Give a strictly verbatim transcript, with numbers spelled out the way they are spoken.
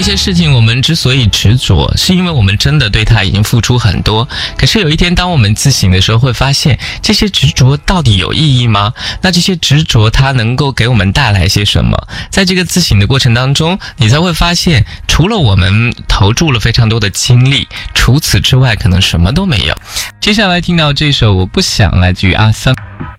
些事情我们之所以执着，是因为我们真的对它已经付出很多。可是有一天当我们自省的时候，会发现这些执着到底有意义吗？那这些执着它能够给我们带来些什么？在这个自省的过程当中，你才会发现除了我们投注了非常多的精力，除此之外可能什么都没有。接下来听到这首我不想，来自于阿桑。